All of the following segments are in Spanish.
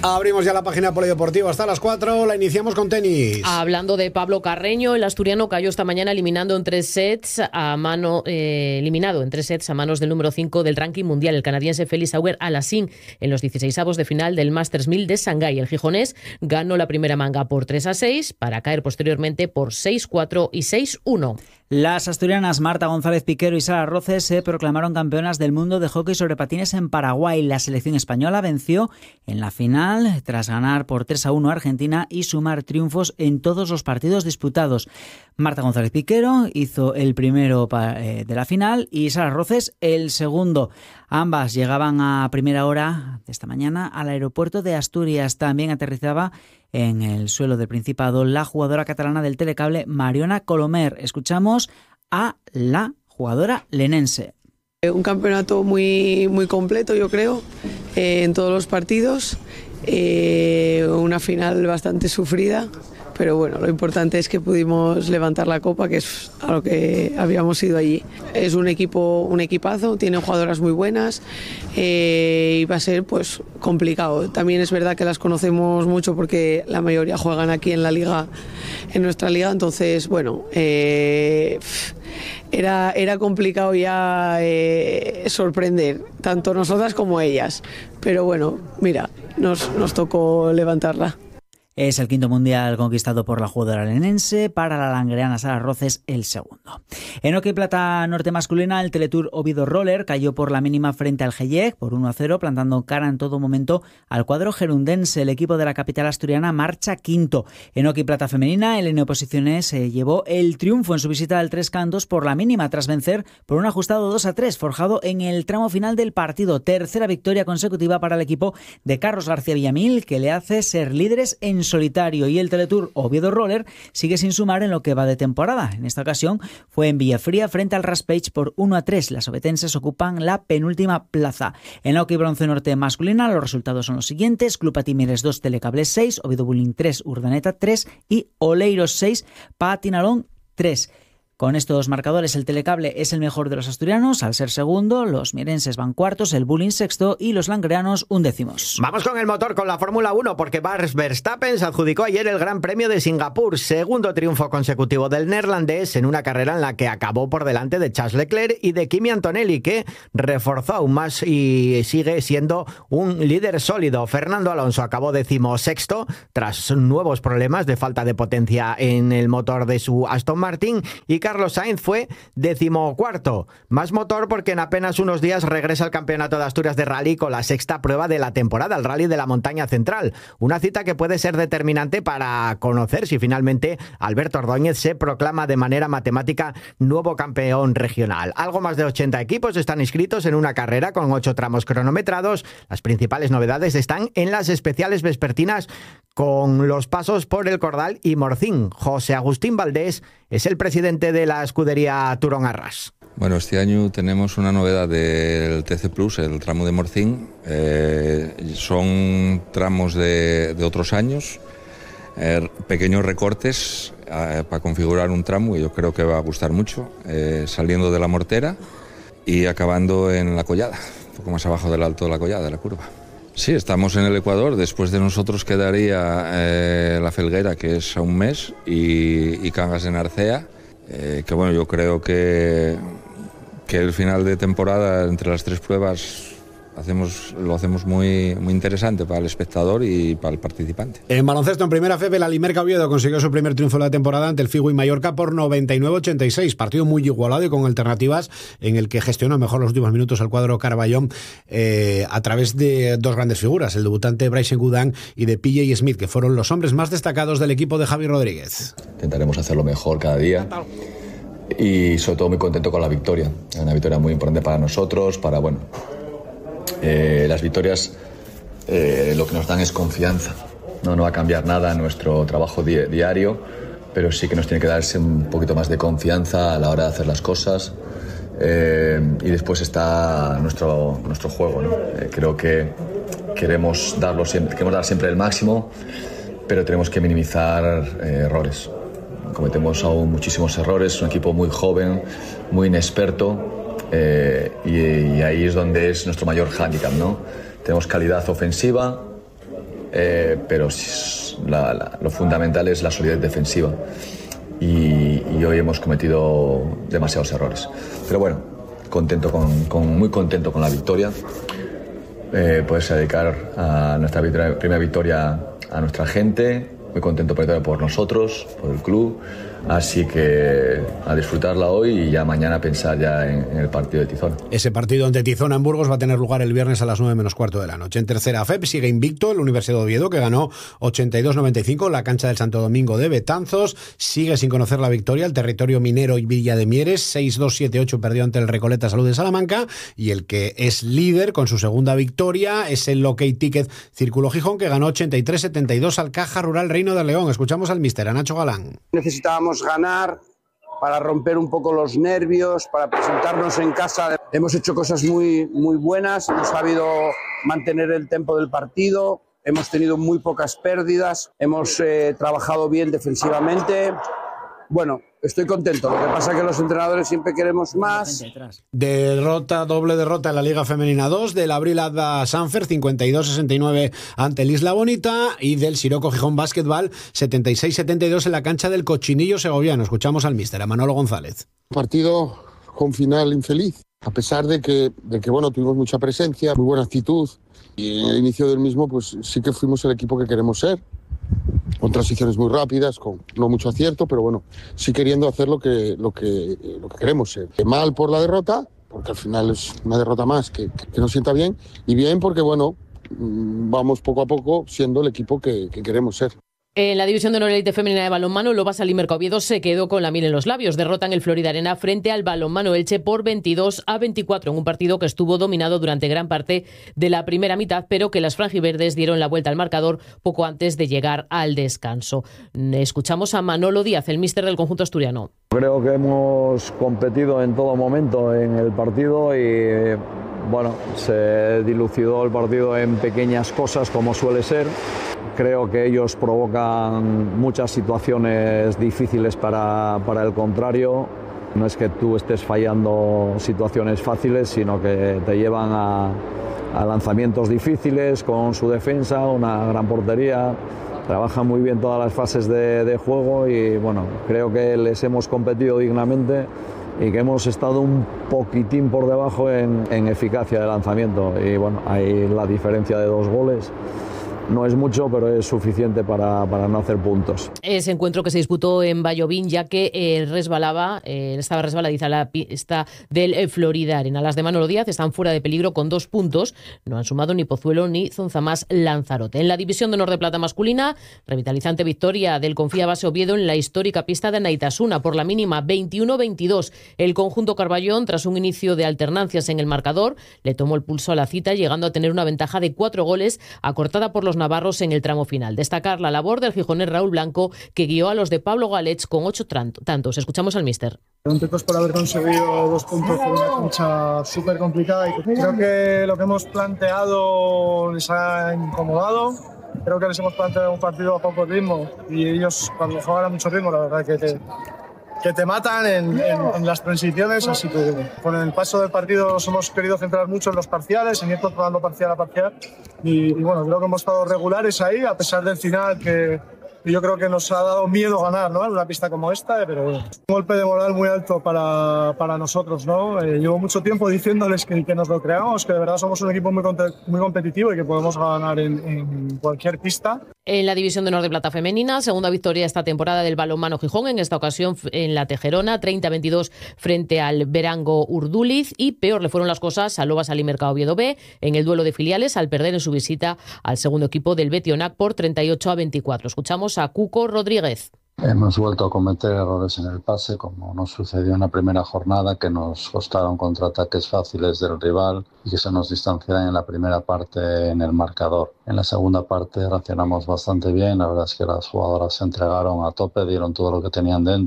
Abrimos ya la página polideportiva hasta las 4, la iniciamos con tenis. Hablando de Pablo Carreño, el asturiano cayó esta mañana eliminado en 3 sets a manos del número 5 del ranking mundial, el canadiense Félix Auger-Aliassime, en los 16avos de final del Masters 1000 de Shanghái. El gijonés ganó la primera manga por 3-6 para caer posteriormente por 6-4 y 6-1. Las asturianas Marta González Piquero y Sara Roces se proclamaron campeonas del mundo de hockey sobre patines en Paraguay. La selección española venció en la final tras ganar por 3-1 a Argentina y sumar triunfos en todos los partidos disputados. Marta González Piquero hizo el primero de la final y Sara Roces el segundo. Ambas llegaban a primera hora de esta mañana al aeropuerto de Asturias. También aterrizaba en el suelo del Principado la jugadora catalana del telecable Mariona Colomer. Escuchamos a la jugadora lenense. Un campeonato muy, muy completo, yo creo, en todos los partidos. Una final bastante sufrida, pero bueno, lo importante es que pudimos levantar la copa, que es a lo que habíamos ido allí. Es un equipazo, tiene jugadoras muy buenas y va a ser pues complicado. También es verdad que las conocemos mucho porque la mayoría juegan aquí en la liga, en nuestra liga, entonces bueno, era complicado ya sorprender, tanto nosotras como ellas, pero bueno, mira, nos tocó levantarla. Es el quinto mundial conquistado por la jugadora lenense, para la langreana Sara Roces el segundo. En hockey plata norte masculina, el Teletour Oviedo Roller cayó por la mínima frente al Gellec por 1-0, plantando cara en todo momento al cuadro gerundense. El equipo de la capital asturiana marcha quinto. En hockey plata femenina, el Neoposiciones se llevó el triunfo en su visita al Tres Cantos por la mínima tras vencer por un ajustado 2-3, forjado en el tramo final del partido. Tercera victoria consecutiva para el equipo de Carlos García Villamil, que le hace ser líderes en solitario, y el Teletour Oviedo Roller sigue sin sumar en lo que va de temporada. En esta ocasión fue en Villafría frente al Raspage por 1-3. Las obetenses ocupan la penúltima plaza. En hockey bronce norte masculina los resultados son los siguientes: Club Patimires 2, Telecables 6, Oviedo Bullying 3, Urdaneta 3 y Oleiros 6, Patinalón 3. Con estos marcadores, el Telecable es el mejor de los asturianos, al ser segundo, los mierenses van cuartos, el Bullying sexto y los langreanos undécimos. Vamos con el motor, con la Fórmula 1, porque Max Verstappen se adjudicó ayer el Gran Premio de Singapur, segundo triunfo consecutivo del neerlandés en una carrera en la que acabó por delante de Charles Leclerc y de Kimi Antonelli, que reforzó aún más y sigue siendo un líder sólido. Fernando Alonso acabó 16º tras nuevos problemas de falta de potencia en el motor de su Aston Martin, y Carlos Sainz fue 14º. Más motor porque en apenas unos días regresa al Campeonato de Asturias de Rally con la sexta prueba de la temporada, el Rally de la Montaña Central. Una cita que puede ser determinante para conocer si finalmente Alberto Ordóñez se proclama de manera matemática nuevo campeón regional. Algo más de 80 equipos están inscritos en una carrera con 8 tramos cronometrados. Las principales novedades están en las especiales vespertinas con los pasos por el Cordal y Morcín. José Agustín Valdés es el presidente de la escudería Turón Arras. Bueno, este año tenemos una novedad del TC Plus, el tramo de Morcín. Son tramos de otros años, pequeños recortes para configurar un tramo, y yo creo que va a gustar mucho, saliendo de la Mortera y acabando en la Collada, un poco más abajo del Alto de la Collada, de la curva. Sí, estamos en el Ecuador. Después de nosotros quedaría la Felguera, que es a un mes, y Cangas de Narcea, que bueno, yo creo que el final de temporada entre las tres pruebas lo hacemos muy, muy interesante para el espectador y para el participante. En baloncesto, en primera FEB, el Alimerca Oviedo consiguió su primer triunfo de la temporada ante el Figui Mallorca por 99-86. Partido muy igualado y con alternativas, en el que gestionó mejor los últimos minutos al cuadro Caraballón a través de dos grandes figuras, el debutante Bryce Gudán y de PJ Smith, que fueron los hombres más destacados del equipo de Javi Rodríguez. Intentaremos hacerlo mejor cada día y sobre todo muy contento con la victoria. Es una victoria muy importante para nosotros, las victorias lo que nos dan es confianza. No va a cambiar nada en nuestro trabajo diario, pero sí que nos tiene que darse un poquito más de confianza a la hora de hacer las cosas. Y después está nuestro juego, ¿no? Creo que queremos dar siempre el máximo, pero tenemos que minimizar errores. Cometemos aún muchísimos errores, es un equipo muy joven, muy inexperto. Y ahí es donde es nuestro mayor hándicap, ¿no? Tenemos calidad ofensiva, pero lo fundamental es la solidez defensiva. Y hoy hemos cometido demasiados errores. Pero bueno, muy contento con la victoria. Poderse dedicar a nuestra primera victoria a nuestra gente. Muy contento por nosotros, por el club. Así que a disfrutarla hoy y ya mañana pensar ya en el partido de Tizona. Ese partido ante Tizona en Burgos va a tener lugar el viernes a las 9 menos cuarto de la noche. En tercera FEP sigue invicto el Universidad de Oviedo, que ganó 82-95 en la cancha del Santo Domingo de Betanzos. Sigue sin conocer la victoria el territorio minero y Villa de Mieres. 6-2-7-8 perdió ante el Recoleta Salud de Salamanca. Y el que es líder con su segunda victoria es el OK Ticket Círculo Gijón, que ganó 83-72 al Caja Rural Reino de León. Escuchamos al míster, a Nacho Galán. Necesitábamos ganar para romper un poco los nervios, para presentarnos en casa. Hemos hecho cosas muy buenas, hemos sabido mantener el tempo del partido, hemos tenido muy pocas pérdidas, hemos trabajado bien defensivamente. Bueno, estoy contento. Lo que pasa es que los entrenadores siempre queremos más. Doble derrota en la Liga Femenina 2 del Abril Adva Sanfer, 52-69 ante el Isla Bonita, y del Siroco Gijón Básquetbol, 76-72 en la cancha del Cochinillo Segoviano. Escuchamos al míster, a Manolo González. Partido con final infeliz, a pesar de que bueno, tuvimos mucha presencia, muy buena actitud, y en el inicio del mismo pues sí que fuimos el equipo que queremos ser, con transiciones muy rápidas, con no mucho acierto, pero bueno, sí queriendo hacer lo que queremos ser. Mal por la derrota, porque al final es una derrota más que nos sienta bien, y bien porque bueno, vamos poco a poco siendo el equipo que queremos ser. En la división de honor élite femenina de balonmano, Lobas Alimerca Oviedo se quedó con la miel en los labios. Derrotan el Florida Arena frente al Balonmano Elche por 22-24 en un partido que estuvo dominado durante gran parte de la primera mitad, pero que las franjiverdes dieron la vuelta al marcador poco antes de llegar al descanso. Escuchamos a Manolo Díaz, el míster del conjunto asturiano. Creo que hemos competido en todo momento en el partido y bueno, se dilucidó el partido en pequeñas cosas como suele ser. Creo que ellos provocan muchas situaciones difíciles para el contrario. No es que tú estés fallando situaciones fáciles, sino que te llevan a lanzamientos difíciles con su defensa, una gran portería. Trabajan muy bien todas las fases de juego y bueno, creo que les hemos competido dignamente y que hemos estado un poquitín por debajo en eficacia de lanzamiento. Y bueno, hay la diferencia de 2 goles. No es mucho, pero es suficiente para no hacer puntos. Ese encuentro que se disputó en Vallovín, ya que estaba resbaladiza la pista del Florida Arena. Las de Manolo Díaz están fuera de peligro con 2 puntos. No han sumado ni Pozuelo ni Zonzamás Lanzarote. En la división de honor de plata masculina, revitalizante victoria del Confía Base Oviedo en la histórica pista de Naitasuna por la mínima 21-22. El conjunto Carballón, tras un inicio de alternancias en el marcador, le tomó el pulso a la cita, llegando a tener una ventaja de 4 goles, acortada por los navarros en el tramo final. Destacar la labor del gijonés Raúl Blanco, que guió a los de Pablo Galets con 8 tantos. Escuchamos al míster. Contentos por haber conseguido 2 puntos en una cancha súper complicada y creo que lo que hemos planteado les ha incomodado. Creo que les hemos planteado un partido a poco ritmo y ellos cuando juegan a mucho ritmo la verdad que te matan en las transiciones, así que con el paso del partido nos hemos querido centrar mucho en los parciales, en ir controlando parcial a parcial y bueno, creo que hemos estado regulares ahí a pesar del final que yo creo que nos ha dado miedo ganar, ¿no? En una pista como esta, pero bueno, un golpe de moral muy alto para nosotros, ¿no? Llevo mucho tiempo diciéndoles que nos lo creamos, que de verdad somos un equipo muy competitivo y que podemos ganar en cualquier pista. En la división de honor de plata femenina, segunda victoria esta temporada del Balonmano Gijón, en esta ocasión en la Tejerona, 30-22 frente al Verango Urduliz, y peor le fueron las cosas a Lobas Alimerca Oviedo B en el duelo de filiales al perder en su visita al segundo equipo del Betionac por 38-24. Escuchamos a Cuco Rodríguez. Hemos vuelto a cometer errores en el pase, como nos sucedió en la primera jornada, que nos costaron contraataques fáciles del rival y que se nos distanciaron en la primera parte en el marcador. En la segunda parte reaccionamos bastante bien, la verdad es que las jugadoras se entregaron a tope, dieron todo lo que tenían dentro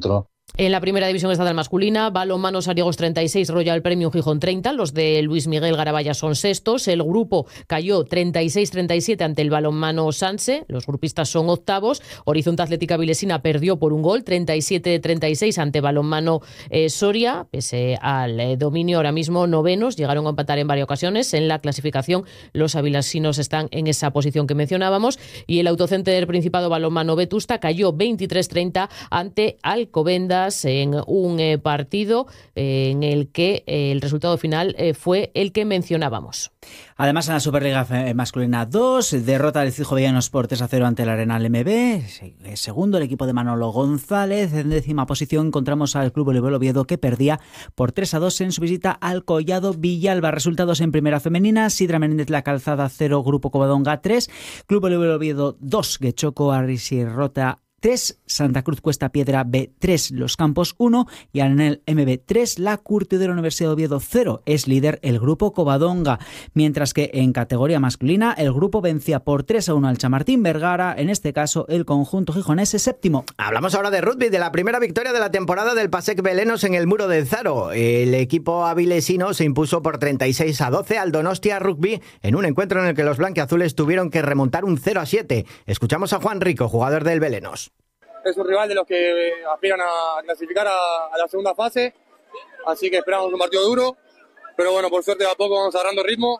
En la primera división estatal masculina, Balonmano Sariegos 36, Royal Premium Gijón 30. Los de Luis Miguel Garabaya son sextos. El grupo cayó 36-37 ante el Balonmano Sanse. Los grupistas son octavos. Horizonte Atlética Vilesina perdió por un gol, 37-36 ante Balonmano Soria. Pese al dominio, ahora mismo novenos. Llegaron a empatar en varias ocasiones. En la clasificación, los avilesinos están en esa posición que mencionábamos. Y el Autocenter del Principado Balonmano Vetusta cayó 23-30 ante Alcobendas, en un partido en el que el resultado final fue el que mencionábamos. Además, en la Superliga masculina 2, derrota del Cijovellanos por 3-0 ante el Arenal MB. Segundo, el equipo de Manolo González. En 10ª posición encontramos al Club Voleibol Oviedo, que perdía por 3-2 en su visita al Collado Villalba. Resultados en primera femenina: Sidra Menéndez La Calzada 0, Grupo Covadonga 3, Club Voleibol Oviedo 2, Guechoco Arrisirrota 3, Santa Cruz Cuesta Piedra B 3, Los Campos 1 y Arenal MB 3, la Curtidora Universidad de Oviedo 0. Es líder el Grupo Covadonga. Mientras que en categoría masculina, el grupo vencía por 3-1 al Chamartín Vergara. En este caso, el conjunto gijonés es séptimo. Hablamos ahora de rugby, de la primera victoria de la temporada del PASEC Belenos en el Muro del Zaro. El equipo avilesino se impuso por 36-12 al Donostia Rugby en un encuentro en el que los blanquiazules tuvieron que remontar un 0-7. Escuchamos a Juan Rico, jugador del Belenos. Es un rival de los que aspiran a clasificar a la segunda fase, así que esperamos un partido duro, pero bueno, por suerte de a poco vamos agarrando ritmo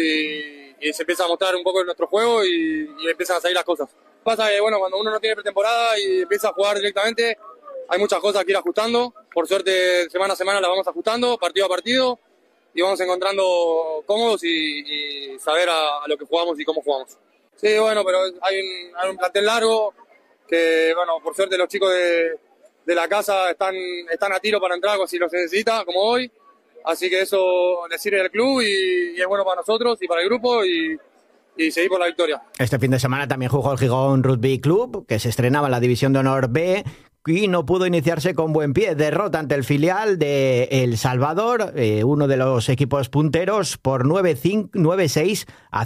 y se empieza a mostrar un poco nuestro juego y empiezan a salir las cosas. Pasa que bueno, cuando uno no tiene pretemporada y empieza a jugar directamente, hay muchas cosas que ir ajustando. Por suerte, semana a semana las vamos ajustando, partido a partido, y vamos encontrando cómodos y saber a lo que jugamos y cómo jugamos. Sí, bueno, pero hay un plantel largo, que bueno, por suerte los chicos de la casa están a tiro para entrar si los necesita, como hoy, así que eso les sirve al club y es bueno para nosotros y para el grupo y seguir por la victoria. Este fin de semana también jugó el Gijón Rugby Club, que se estrenaba en la División de Honor B y no pudo iniciarse con buen pie. Derrota ante el filial de El Salvador, uno de los equipos punteros, por 96 a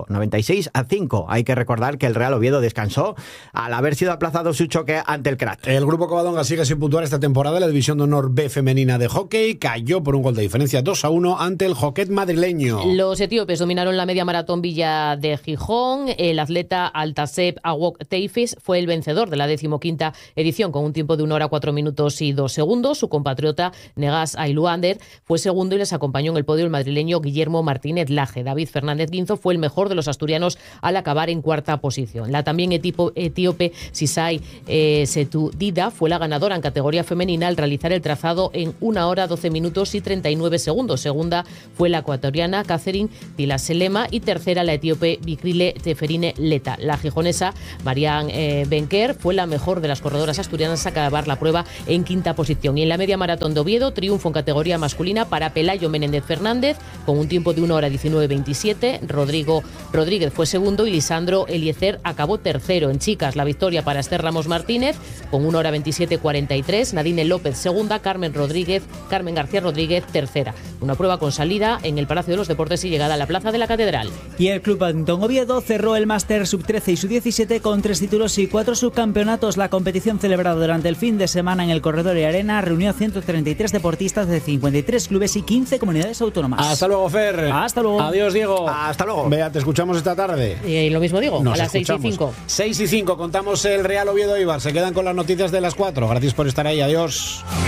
5. Hay que recordar que el Real Oviedo descansó al haber sido aplazado su choque ante el Crat. El Grupo Covadonga sigue sin puntuar esta temporada. La División de Honor B femenina de hockey cayó por un gol de diferencia 2-1 ante el Joquet madrileño. Los etíopes dominaron la media maratón Villa de Gijón. El atleta Altaseb Awok Teifis fue el vencedor de la 15ª edición con un tiempo de 1 hora 4 minutos y 2 segundos. Su compatriota Negas Ailuander fue segundo y les acompañó en el podio el madrileño Guillermo Martínez Laje. David Fernández Guinzo fue el mejor de los asturianos al acabar en cuarta posición. La también etíope Sisai Setudida fue la ganadora en categoría femenina al realizar el trazado en 1 hora 12 minutos y 39 segundos. Segunda fue la ecuatoriana Catherine Tilaselema y tercera la etíope Bikrile Teferine Leta. La gijonesa Marianne Benker fue la mejor de las corredoras asturianas a acabar la prueba en quinta posición. Y en la media maratón de Oviedo, triunfo en categoría masculina para Pelayo Menéndez Fernández con un tiempo de 1 hora 19:27. Rodrigo Rodríguez fue segundo y Lisandro Eliezer acabó tercero. En chicas, la victoria para Esther Ramos Martínez con 1 hora 27:43. Nadine López segunda, Carmen García Rodríguez tercera. Una prueba con salida en el Palacio de los Deportes y llegada a la Plaza de la Catedral. Y el Club Badminton Oviedo cerró el Máster Sub-13 y Sub-17 con 3 títulos y 4 subcampeonatos. La competición celebrada durante el fin de semana en el Corredor y Arena reunió a 133 deportistas de 53 clubes y 15 comunidades autónomas. Hasta luego, Fer. Hasta luego. Adiós, Diego. Hasta luego. Vea, te escuchamos esta tarde. Y lo mismo digo, Nos a las escuchamos. 6:05. 6:05, contamos el Real Oviedo Eibar. Se quedan con las noticias de las 4. Gracias por estar ahí. Adiós.